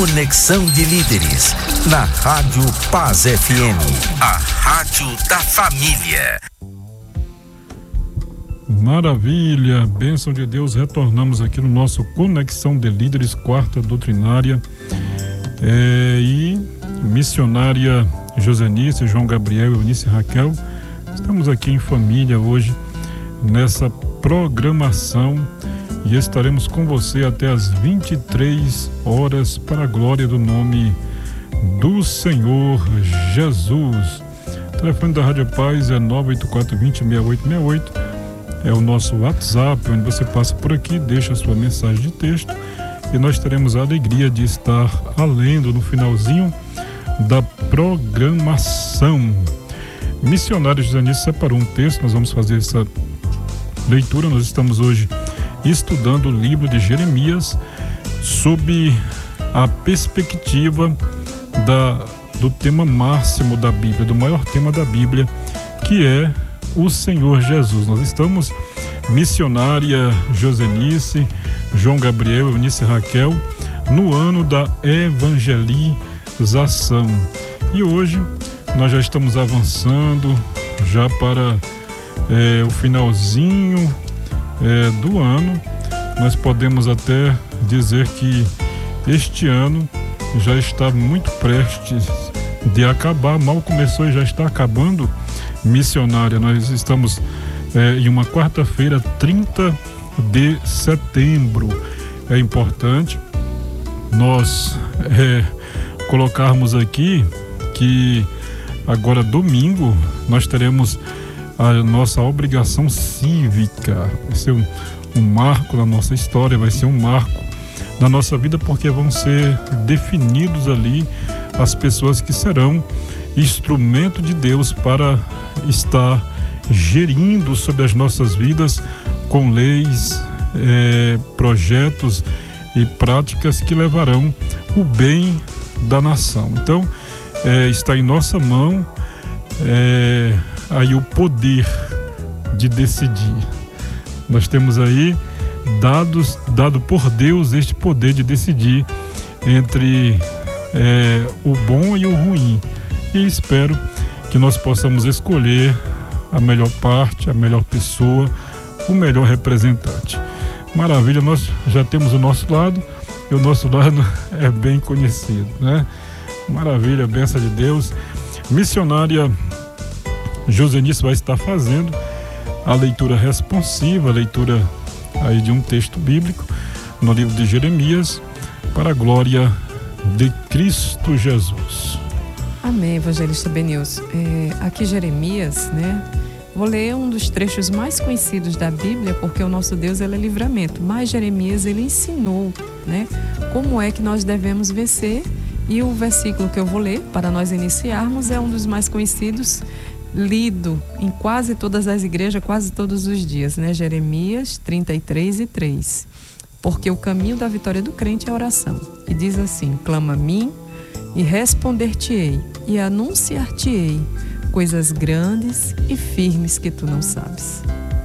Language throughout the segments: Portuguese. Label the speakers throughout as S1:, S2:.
S1: Conexão de Líderes, na Rádio Paz FM, a rádio da família.
S2: Maravilha, bênção de Deus, retornamos aqui no nosso Conexão de Líderes, quarta doutrinária, e missionária Josenice, João Gabriel, Eunice e Raquel, estamos aqui em família hoje, nessa programação, e estaremos com você até às 23 horas para a glória do nome do Senhor Jesus. O telefone da Rádio Paz é 984-20-6868, é o nosso WhatsApp, onde você passa por aqui, deixa a sua mensagem de texto e nós teremos a alegria de estar lendo no finalzinho da programação. Missionário Josenice separou um texto, nós vamos fazer essa leitura. Nós estamos hoje estudando o livro de Jeremias sob a perspectiva do tema máximo da Bíblia, do maior tema da Bíblia, que é o Senhor Jesus. Nós estamos, missionária Josenice, João Gabriel, Eunice e Raquel, no ano da evangelização. E hoje nós já estamos avançando já para o finalzinho do ano. Nós podemos até dizer que este ano já está muito prestes de acabar, mal começou e já está acabando, missionária. Nós estamos em uma quarta-feira, 30 de setembro. É importante nós colocarmos aqui que agora domingo nós teremos a nossa obrigação cívica. Vai ser um marco na nossa história, vai ser um marco na nossa vida, porque vão ser definidos ali as pessoas que serão instrumento de Deus para estar gerindo sobre as nossas vidas com leis, projetos e práticas que levarão o bem da nação. Então, está em nossa mão aí o poder de decidir. Nós temos aí dado por Deus este poder de decidir entre o bom e o ruim, e espero que nós possamos escolher a melhor parte, a melhor pessoa, o melhor representante. Maravilha, nós já temos o nosso lado, e o nosso lado é bem conhecido, né? Maravilha, bênção de Deus. Missionária Josenice vai estar fazendo a leitura responsiva, a leitura aí de um texto bíblico no livro de Jeremias, para a glória de Cristo Jesus.
S3: Amém, evangelista Benilson. Aqui Jeremias, né? Vou ler um dos trechos mais conhecidos da Bíblia, porque o nosso Deus, ele é livramento. Mas Jeremias, ele ensinou, né, como é que nós devemos vencer. E o versículo que eu vou ler para nós iniciarmos é um dos mais conhecidos, lido em quase todas as igrejas, quase todos os dias, né? Jeremias 33:3. Porque o caminho da vitória do crente é a oração. E diz assim: clama a mim e responder-te-ei e anunciar-te-ei coisas grandes e firmes que tu não sabes.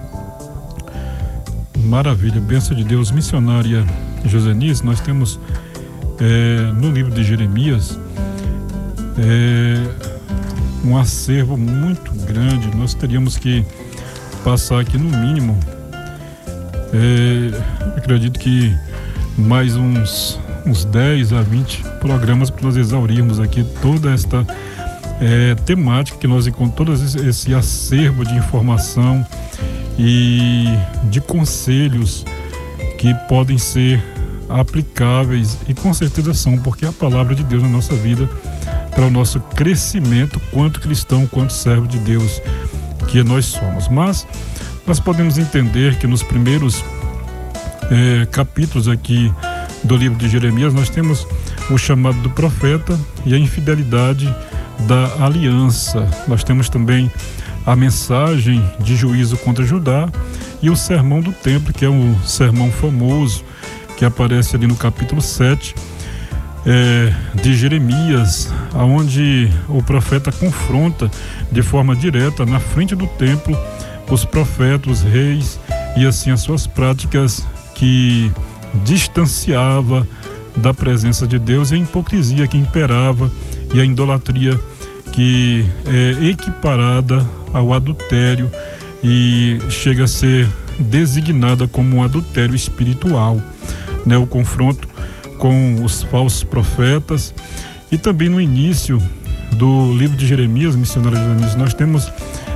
S2: Maravilha, bênção de Deus. Missionária Josenice, nós temos no livro de Jeremias um acervo muito grande. Nós teríamos que passar aqui no mínimo, acredito que mais uns 10 a 20 programas para nós exaurirmos aqui toda esta temática que nós encontramos, todo esse acervo de informação e de conselhos que podem ser aplicáveis, e com certeza são, porque é a palavra de Deus na nossa vida, para o nosso crescimento quanto cristão, quanto servo de Deus que nós somos. Mas nós podemos entender que nos primeiros capítulos aqui do livro de Jeremias nós temos o chamado do profeta e a infidelidade da aliança. Nós temos também a mensagem de juízo contra Judá e o sermão do templo, que é um sermão famoso que aparece ali no capítulo 7 de Jeremias, onde o profeta confronta de forma direta na frente do templo os profetas, os reis e assim as suas práticas que distanciava da presença de Deus, e a hipocrisia que imperava e a idolatria que é equiparada ao adultério e chega a ser designada como um adultério espiritual, né? O confronto com os falsos profetas. E também no início do livro de Jeremias, missionário Jeremias, nós temos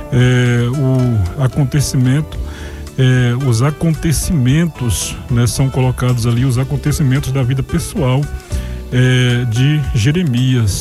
S2: o acontecimento, os acontecimentos, né? São colocados ali os acontecimentos da vida pessoal de Jeremias,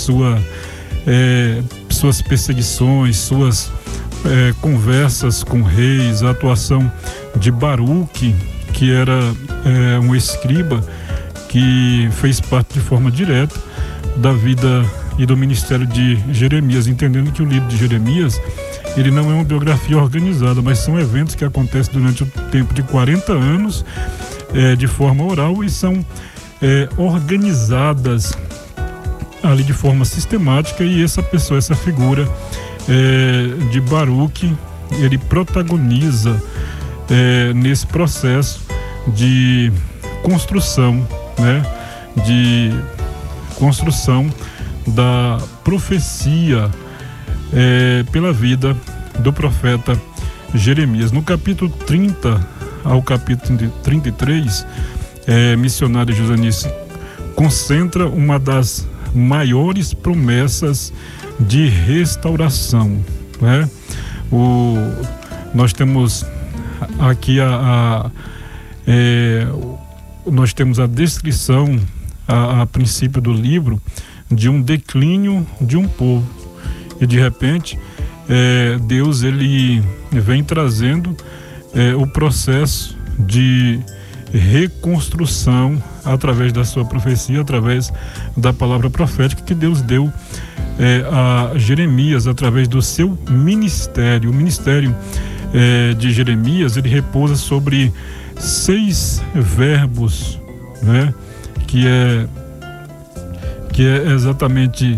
S2: suas perseguições, suas conversas com reis, a atuação de Baruque, que era um escriba que fez parte de forma direta da vida e do ministério de Jeremias, entendendo que o livro de Jeremias, ele não é uma biografia organizada, mas são eventos que acontecem durante o tempo de 40 anos de forma oral, e são organizadas ali de forma sistemática. E essa pessoa, essa figura de Baruque, ele protagoniza nesse processo de construção, né? De construção da profecia pela vida do profeta Jeremias. No capítulo 30 ao capítulo 33, missionário Josanice concentra uma das maiores promessas de restauração, né? Nós temos aqui nós temos a descrição a princípio do livro de um declínio de um povo, e de repente Deus ele vem trazendo o processo de reconstrução através da sua profecia, através da palavra profética que Deus deu a Jeremias através do seu ministério. O ministério de Jeremias, ele repousa sobre 6 verbos, né? Que é exatamente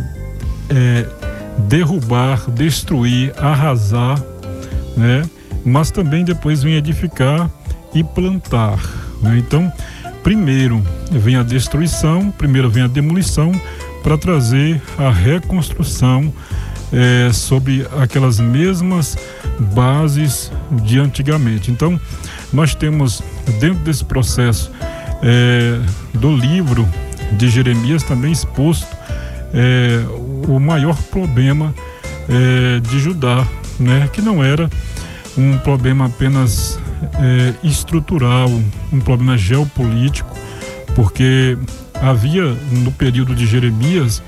S2: derrubar, destruir, arrasar, né? Mas também depois vem edificar e plantar, né? Então, primeiro vem a destruição, primeiro vem a demolição, para trazer a reconstrução sobre aquelas mesmas bases de antigamente. Então, nós temos dentro desse processo do livro de Jeremias também exposto o maior problema de Judá, né? Que não era um problema apenas estrutural, um problema geopolítico, porque havia no período de Jeremias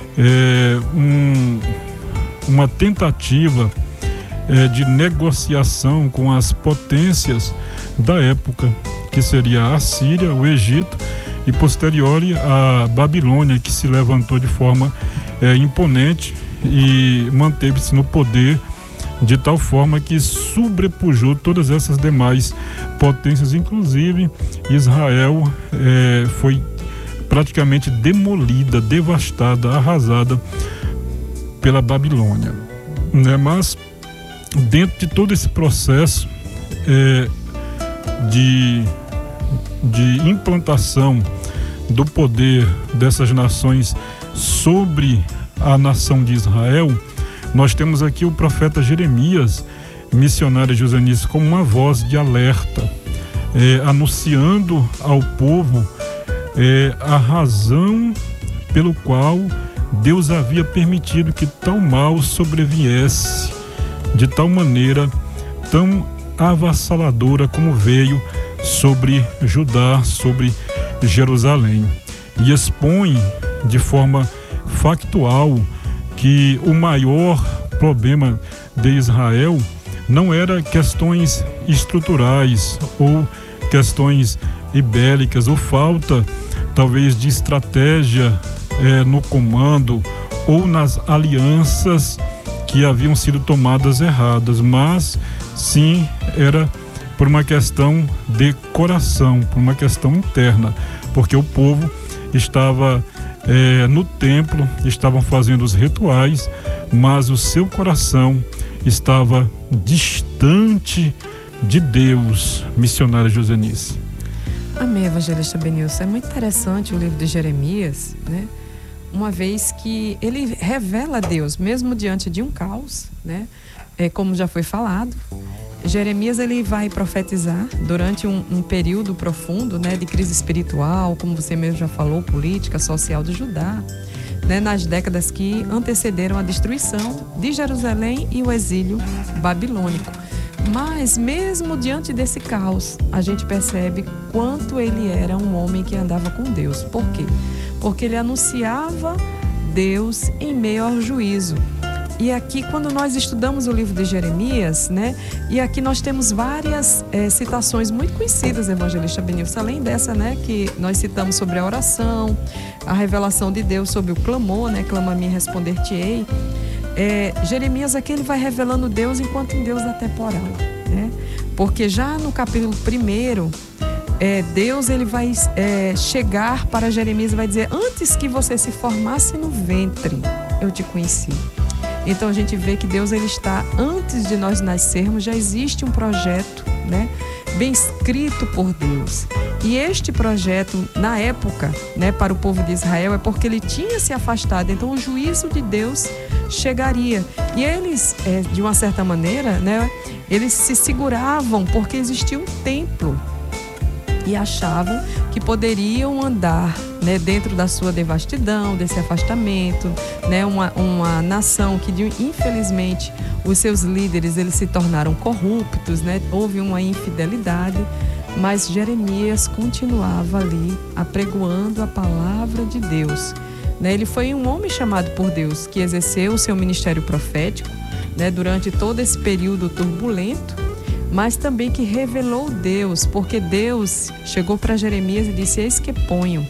S2: uma tentativa de negociação com as potências da época, que seria a Síria, o Egito e posterior a Babilônia, que se levantou de forma imponente e manteve-se no poder de tal forma que sobrepujou todas essas demais potências, inclusive Israel foi praticamente demolida, devastada, arrasada pela Babilônia, né? Mas dentro de todo esse processo de implantação do poder dessas nações sobre a nação de Israel, nós temos aqui o profeta Jeremias, missionário Josanice, como uma voz de alerta, anunciando ao povo a razão pelo qual Deus havia permitido que tal mal sobreviesse de tal maneira tão avassaladora como veio sobre Judá, sobre Jerusalém, e expõe de forma factual que o maior problema de Israel não era questões estruturais ou questões ibéricas, ou falta talvez de estratégia no comando ou nas alianças que haviam sido tomadas erradas, mas sim era por uma questão de coração, por uma questão interna, porque o povo estava no templo, estavam fazendo os rituais, mas o seu coração estava distante de Deus, missionária Josanice.
S3: Amém, evangelista Benilson. É muito interessante o livro de Jeremias, né? Uma vez que ele revela a Deus, mesmo diante de um caos, né? Como já foi falado, Jeremias ele vai profetizar durante um período profundo, né, de crise espiritual, como você mesmo já falou, política, social de Judá, né, nas décadas que antecederam a destruição de Jerusalém e o exílio babilônico. Mas mesmo diante desse caos, a gente percebe quanto ele era um homem que andava com Deus. Por quê? Porque ele anunciava Deus em meio ao juízo. E aqui, quando nós estudamos o livro de Jeremias, né? E aqui nós temos várias citações muito conhecidas, evangelista Benilson, além dessa, né? Que nós citamos sobre a oração, a revelação de Deus sobre o clamor, né? Clama a mim, responder-te-ei. Jeremias aqui ele vai revelando Deus enquanto um Deus atemporal, né? Porque já no capítulo 1, Deus ele vai chegar para Jeremias e vai dizer: antes que você se formasse no ventre, eu te conheci. Então a gente vê que Deus ele está, antes de nós nascermos, já existe um projeto, né, bem escrito por Deus. E este projeto, na época, né, para o povo de Israel, é porque ele tinha se afastado. Então o juízo de Deus chegaria. E eles, de uma certa maneira, né, eles se seguravam porque existia um templo. E achavam que poderiam andar, né, dentro da sua devastidão, desse afastamento, né, uma nação que infelizmente os seus líderes eles se tornaram corruptos, né, houve uma infidelidade, mas Jeremias continuava ali apregoando a palavra de Deus, né? Ele foi um homem chamado por Deus que exerceu o seu ministério profético, né, durante todo esse período turbulento, mas também que revelou Deus, porque Deus chegou para Jeremias e disse: eis que ponho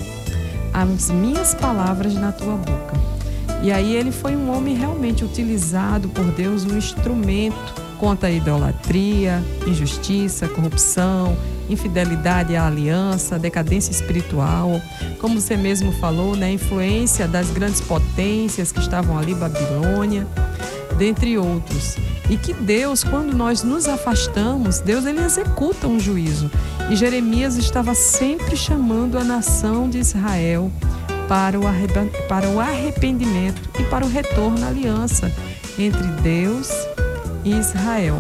S3: as minhas palavras na tua boca. E aí ele foi um homem realmente utilizado por Deus, um instrumento contra a idolatria, injustiça, corrupção, infidelidade à aliança, decadência espiritual, como você mesmo falou, né, influência das grandes potências que estavam ali, Babilônia, dentre outros. E que Deus, quando nós nos afastamos, Deus ele executa um juízo. E Jeremias estava sempre chamando a nação de Israel para o arrependimento e para o retorno à aliança entre Deus e Israel.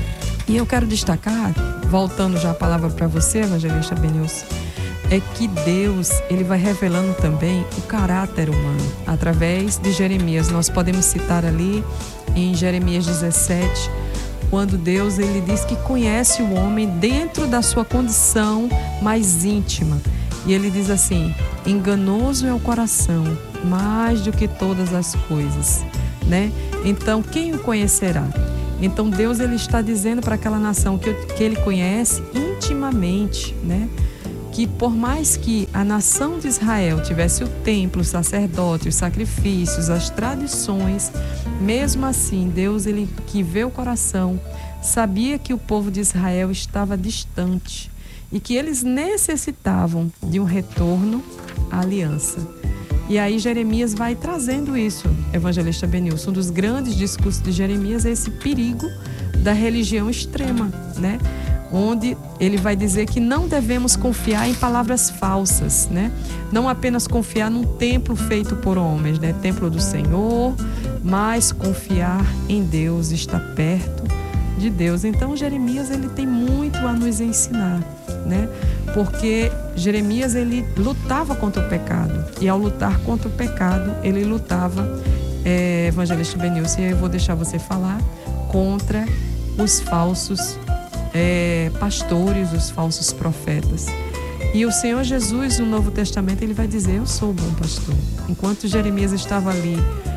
S3: E eu quero destacar, voltando já a palavra para você, evangelista Benilson, é que Deus ele vai revelando também o caráter humano através de Jeremias. Nós podemos citar ali em Jeremias 17, quando Deus ele diz que conhece o homem dentro da sua condição mais íntima. E ele diz assim: enganoso é o coração, mais do que todas as coisas, né? Então, quem o conhecerá? Então, Deus ele está dizendo para aquela nação que ele conhece intimamente, né? Que por mais que a nação de Israel tivesse o templo, o sacerdote, os sacrifícios, as tradições, mesmo assim, Deus, ele que vê o coração, sabia que o povo de Israel estava distante e que eles necessitavam de um retorno à aliança. E aí Jeremias vai trazendo isso, evangelista Benilson. Um dos grandes discursos de Jeremias é esse perigo da religião extrema, né? Onde ele vai dizer que não devemos confiar em palavras falsas, né? Não apenas confiar num templo feito por homens, né? Templo do Senhor, mas confiar em Deus, estar perto de Deus. Então Jeremias ele tem muito a nos ensinar, né? Porque Jeremias ele lutava contra o pecado, e ao lutar contra o pecado ele lutava, evangelista Benilson, e eu vou deixar você falar, contra os falsos pastores, os falsos profetas. E o Senhor Jesus no Novo Testamento ele vai dizer: eu sou o bom pastor. Enquanto Jeremias estava ali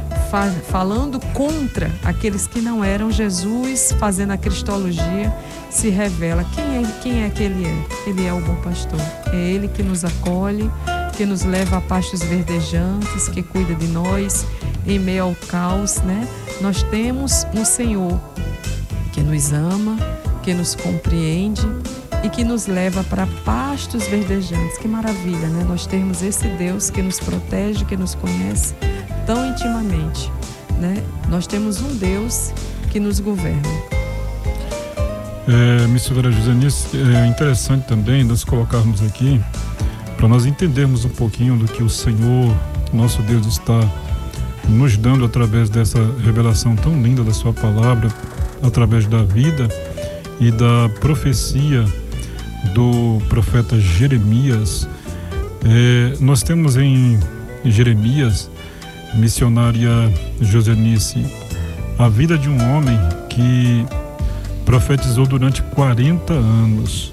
S3: falando contra aqueles que não eram, Jesus, fazendo a cristologia, se revela quem é que ele é. Ele é o bom pastor, é ele que nos acolhe, que nos leva a pastos verdejantes, que cuida de nós em meio ao caos, né? Nós temos um Senhor que nos ama, que nos compreende e que nos leva para pastos verdejantes. Que maravilha, né? Nós temos esse Deus que nos protege, que nos conhece tão intimamente, né? Nós temos um Deus que nos governa.
S2: Missionária Josenice, é interessante também nós colocarmos aqui, para nós entendermos um pouquinho do que o Senhor, nosso Deus, está nos dando através dessa revelação tão linda da sua palavra, através da vida e da profecia do profeta Jeremias. Nós temos em Jeremias, missionária Josenice, a vida de um homem que profetizou durante 40 anos.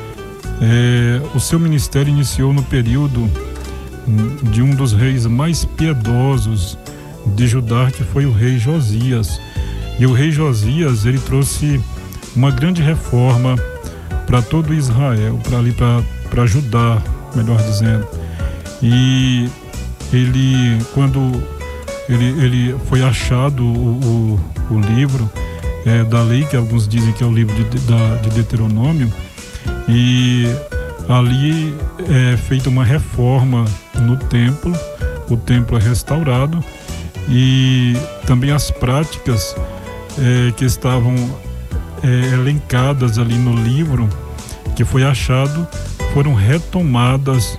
S2: O seu ministério iniciou no período de um dos reis mais piedosos de Judá, que foi o rei Josias. E o rei Josias, ele trouxe uma grande reforma para todo Israel, para Judá, melhor dizendo. E quando ele foi achado o livro da lei, que alguns dizem que é o livro de Deuteronômio, e ali é feita uma reforma no templo, o templo é restaurado, e também as práticas que estavam elencadas ali no livro que foi achado foram retomadas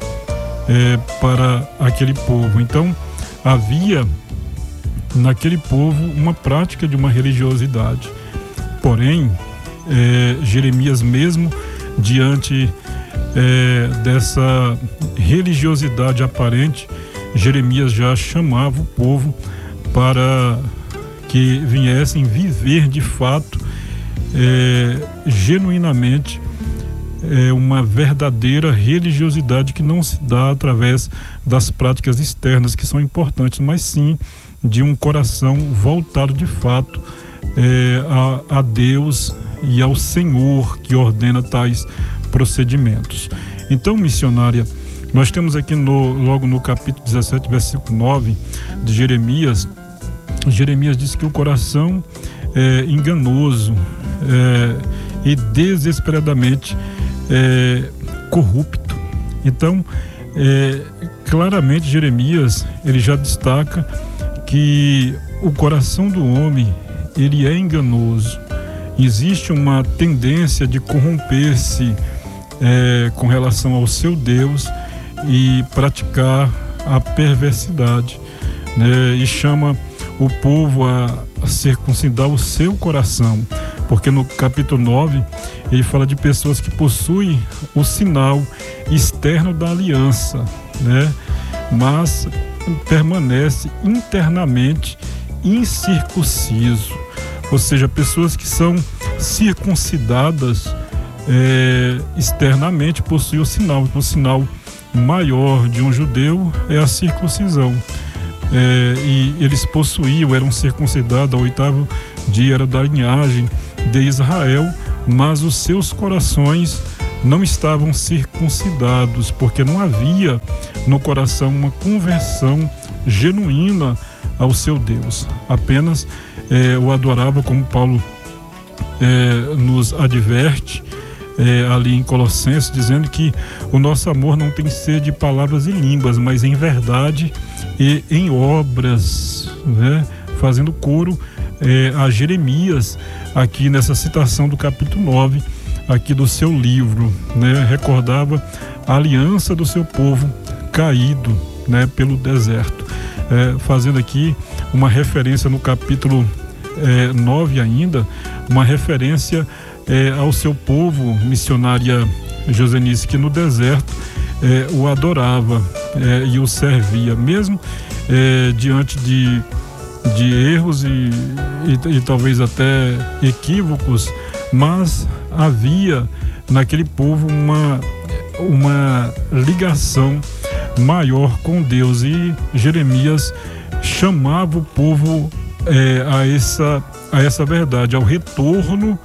S2: para aquele povo. Então havia naquele povo uma prática de uma religiosidade. Porém, Jeremias, mesmo diante dessa religiosidade aparente, Jeremias já chamava o povo para que viessem viver de fato, genuinamente, uma verdadeira religiosidade que não se dá através das práticas externas, que são importantes, mas sim de um coração voltado de fato a Deus e ao Senhor, que ordena tais procedimentos. Então, missionária, nós temos aqui logo no capítulo 17, versículo 9 de Jeremias, Jeremias diz que o coração é enganoso e desesperadamente corrupto. Então, claramente Jeremias, ele já destaca que o coração do homem, ele é enganoso. Existe uma tendência de corromper-se com relação ao seu Deus e praticar a perversidade, né? E chama o povo a circuncidar o seu coração, porque no capítulo 9 ele fala de pessoas que possuem o sinal externo da aliança, né? Mas permanece internamente incircunciso, ou seja, pessoas que são circuncidadas externamente possuem o sinal maior de um judeu é a circuncisão. E eles eram circuncidados ao 8º dia, era da linhagem de Israel, mas os seus corações não estavam circuncidados, porque não havia no coração uma conversão genuína ao seu Deus. Apenas o adorava, como Paulo nos adverte ali em Colossenses, dizendo que o nosso amor não tem que ser de palavras e línguas, mas em verdade e em obras, né? Fazendo coro a Jeremias aqui nessa citação do capítulo 9 aqui do seu livro, né? Recordava a aliança do seu povo caído, né, pelo deserto, fazendo aqui uma referência no capítulo 9 ainda, uma referência ao seu povo, missionária Josenice, que no deserto o adorava e o servia, mesmo diante de erros e talvez até equívocos, mas havia naquele povo uma ligação maior com Deus, e Jeremias chamava o povo a essa verdade, ao retorno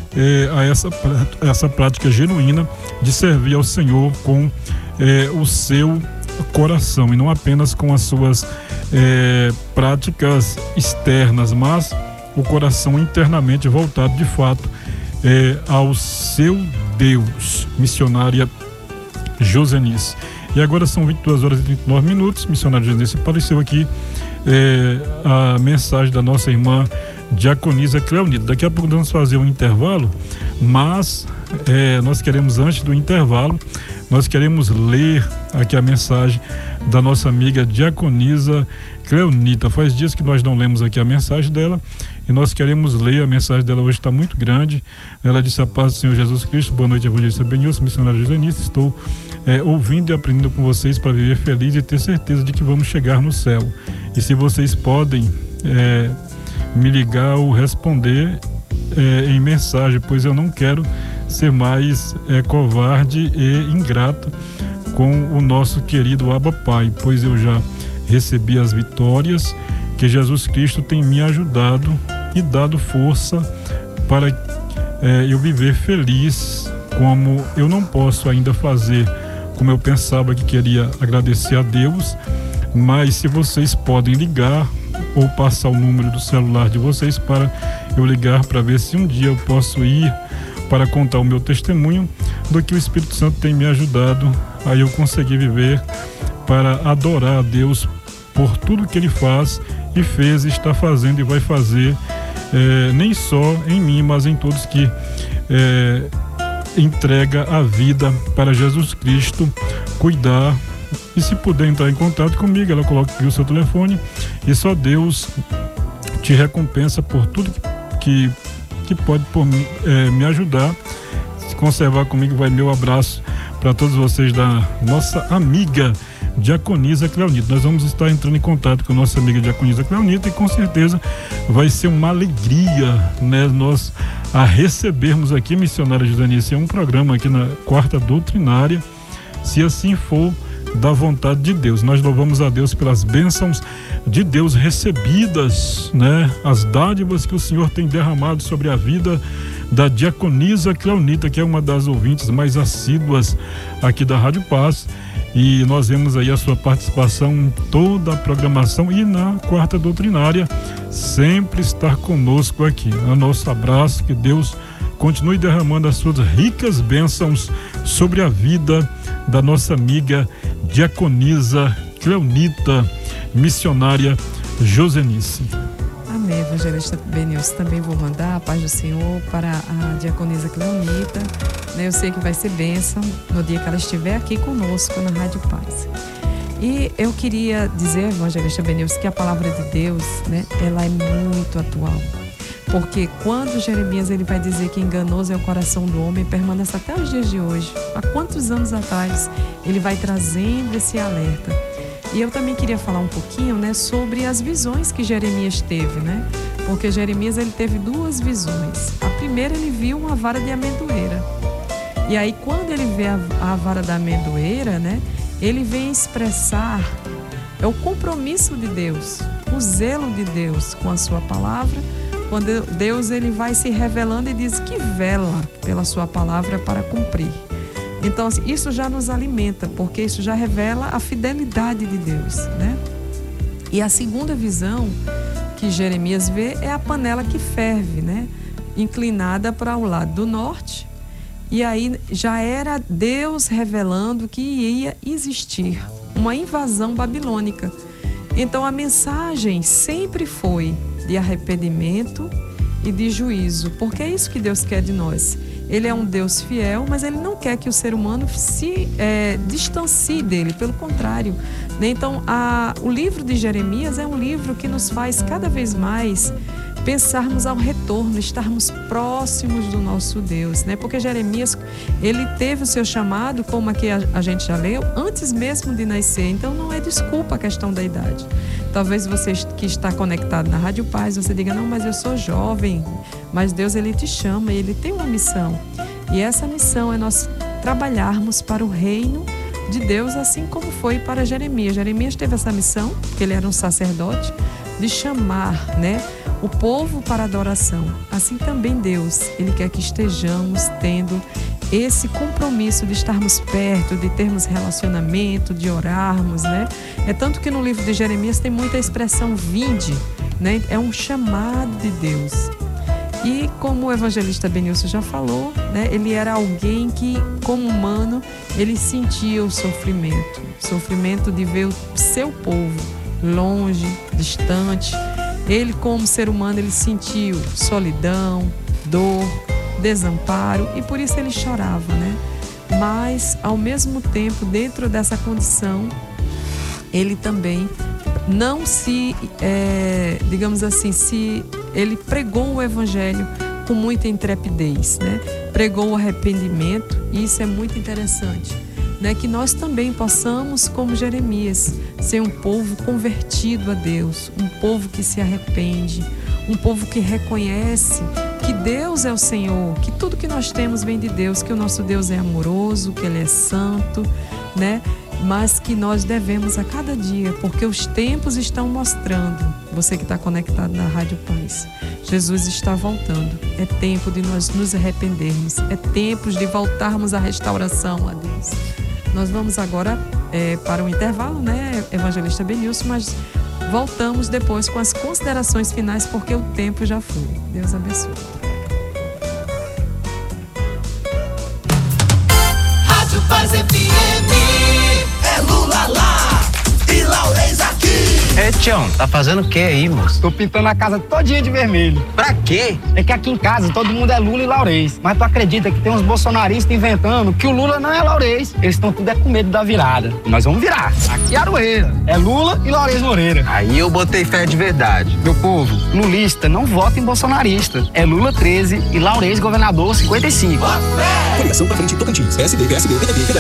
S2: a essa prática genuína de servir ao Senhor com o seu coração, e não apenas com as suas práticas externas, mas o coração internamente voltado de fato ao seu Deus. Missionária Josenice. E agora são 22 horas e 39 minutos. Missionária Josenice apareceu aqui a mensagem da nossa irmã Diaconisa Cleonita. Daqui a pouco nós vamos fazer um intervalo, mas nós queremos, antes do intervalo, nós queremos ler aqui a mensagem da nossa amiga Diaconisa Cleonita. Faz dias que nós não lemos aqui a mensagem dela e nós queremos ler. A mensagem dela hoje está muito grande. Ela disse: a paz do Senhor Jesus Cristo. Boa noite, evangelista Benilson, missionário Josenista. Estou ouvindo e aprendendo com vocês para viver feliz e ter certeza de que vamos chegar no céu. E se vocês podem me ligar ou responder em mensagem, pois eu não quero ser mais covarde e ingrato com o nosso querido Abba Pai, pois eu já recebi as vitórias que Jesus Cristo tem me ajudado e dado força para eu viver feliz. Como eu não posso ainda fazer como eu pensava que queria, agradecer a Deus, mas se vocês podem ligar ou passar o número do celular de vocês para eu ligar, para ver se um dia eu posso ir para contar o meu testemunho do que o Espírito Santo tem me ajudado a eu conseguir viver, para adorar a Deus por tudo que Ele faz e fez, está fazendo e vai fazer, nem só em mim, mas em todos que entrega a vida para Jesus Cristo cuidar. E se puder entrar em contato comigo, ela coloca aqui o seu telefone, e só Deus te recompensa por tudo que pode me ajudar. Se conservar comigo, vai meu abraço para todos vocês da nossa amiga Diaconisa Cleonita. Nós vamos estar entrando em contato com a nossa amiga Diaconisa Cleonita e com certeza vai ser uma alegria, né, nós a recebermos aqui, missionária Josenice, um programa aqui na Quarta Doutrinária, se assim for da vontade de Deus. Nós louvamos a Deus pelas bênçãos de Deus recebidas, né? As dádivas que o Senhor tem derramado sobre a vida da Diaconisa Cleonita, que é uma das ouvintes mais assíduas aqui da Rádio Paz. E nós vemos aí a sua participação em toda a programação e na Quarta Doutrinária, sempre estar conosco aqui. O nosso abraço, que Deus continue derramando as suas ricas bênçãos sobre a vida da nossa amiga Diaconisa Cleonita, missionária Josenice.
S3: Amém, evangelista Benilson. Também vou mandar a paz do Senhor para a Diaconisa Cleonita. Eu sei que vai ser bênção no dia que ela estiver aqui conosco na Rádio Paz. E eu queria dizer, evangelista Benilson, que a palavra de Deus, né, ela é muito atual. Porque quando Jeremias ele vai dizer que enganoso é o coração do homem, permanece até os dias de hoje. Há quantos anos atrás ele vai trazendo esse alerta. E eu também queria falar um pouquinho, né, sobre as visões que Jeremias teve, né? Porque Jeremias ele teve duas visões. A primeira, ele viu uma vara de amendoeira. E aí quando ele vê a vara da amendoeira, né, ele vem expressar o compromisso de Deus, o zelo de Deus com a sua palavra. Quando Deus ele vai se revelando e diz que vela pela sua palavra para cumprir. Então isso já nos alimenta, porque isso já revela a fidelidade de Deus, né? E a segunda visão que Jeremias vê é a panela que ferve, né? Inclinada para o lado do norte. E aí já era Deus revelando que ia existir uma invasão babilônica. Então a mensagem sempre foi de arrependimento e de juízo, porque é isso que Deus quer de nós. Ele é um Deus fiel, mas Ele não quer que o ser humano se distancie dele, pelo contrário. Então, o livro de Jeremias é um livro que nos faz cada vez mais pensarmos ao retorno, estarmos próximos do nosso Deus, né? Porque Jeremias, ele teve o seu chamado, como aqui a gente já leu, antes mesmo de nascer. Então, não é desculpa a questão da idade. Talvez você que está conectado na Rádio Paz, você diga, não, mas eu sou jovem. Mas Deus, Ele te chama e Ele tem uma missão. E essa missão é nós trabalharmos para o reino de Deus, assim como foi para Jeremias. Jeremias teve essa missão, porque ele era um sacerdote, de chamar, né, o povo para adoração. Assim também Deus, Ele quer que estejamos tendo esse compromisso de estarmos perto, de termos relacionamento, de orarmos, né? É tanto que no livro de Jeremias tem muita expressão vinde, né? É um chamado de Deus. E como o evangelista Benilson já falou, né? Ele era alguém que, como humano, ele sentia o sofrimento de ver o seu povo longe, distante. Ele, como ser humano, ele sentiu solidão, dor, desamparo, e por isso ele chorava, né? Mas, ao mesmo tempo, dentro dessa condição, ele também não se, digamos assim, ele pregou o evangelho com muita intrepidez, né? Pregou o arrependimento, e isso é muito interessante, né? Que nós também possamos, como Jeremias, ser um povo convertido a Deus, um povo que se arrepende, um povo que reconhece que Deus é o Senhor, que tudo que nós temos vem de Deus, que o nosso Deus é amoroso, que Ele é santo, né? Mas que nós devemos a cada dia, porque os tempos estão mostrando, você que está conectado na Rádio Paz, Jesus está voltando. É tempo de nós nos arrependermos, é tempo de voltarmos à restauração a Deus. Nós vamos agora para um intervalo, né, Evangelista Benilson, mas voltamos depois com as considerações finais, porque o tempo já foi. Deus abençoe.
S4: Rádio Paz FM, é Lula lá e Laurez aqui.
S5: Tião, tá fazendo o que aí, moço?
S6: Tô pintando a casa todinha de vermelho.
S5: Pra quê?
S6: É que aqui em casa todo mundo é Lula e Laurez. Mas tu acredita que tem uns bolsonaristas inventando que o Lula não é Laurez? Eles estão tudo com medo da virada. E nós vamos virar. Aqui é Aroeira. É Lula e Laurez Moreira.
S5: Aí eu botei fé de verdade.
S6: Meu povo, lulista não vota em bolsonarista. É Lula 13 e Laurez governador 55.
S7: Coligação pra frente Tocantins. PSD, PSB, PDB,